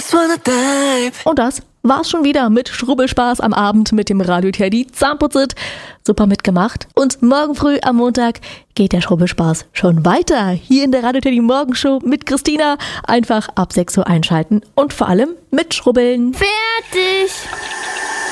just wanna dive. Und das war's schon wieder mit Schrubbelspaß am Abend mit dem Radio Teddy Zahnputzit. Super mitgemacht. Und morgen früh am Montag geht der Schrubbelspaß schon weiter. Hier in der Radio Teddy Morgenshow mit Christina. Einfach ab 6 Uhr einschalten und vor allem mitschrubbeln. Fertig!